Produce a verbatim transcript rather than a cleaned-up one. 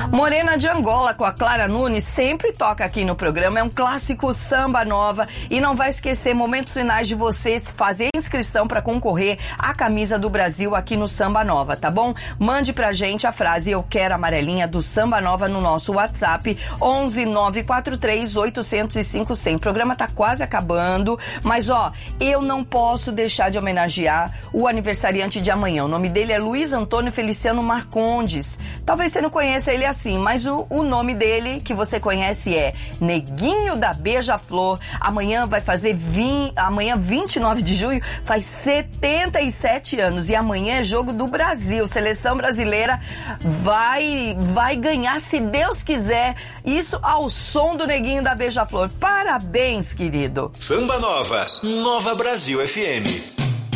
Morena de Angola com a Clara Nunes sempre toca aqui no programa, é um clássico samba nova e não vai esquecer momentos finais de você fazer inscrição para concorrer à camisa do Brasil aqui no Samba Nova, tá bom? Mande pra gente a frase "Eu quero amarelinha" do Samba Nova no nosso WhatsApp onze nove quatro três oito zero cinco zero zero. O programa tá quase acabando, mas ó, eu não posso deixar de homenagear o aniversariante de amanhã. O nome dele é Luiz Antônio Feliciano Marcondes. Talvez você não conheça ele assim, mas o, o nome dele que você conhece é Neguinho da Beija-Flor. Amanhã vai fazer vinte, amanhã vinte e nove de junho faz setenta e sete anos e amanhã é jogo do Brasil. Seleção brasileira vai vai ganhar se Deus quiser. Isso ao som do Neguinho da Beija-Flor. Parabéns, querido. Samba Nova, Nova Brasil F M.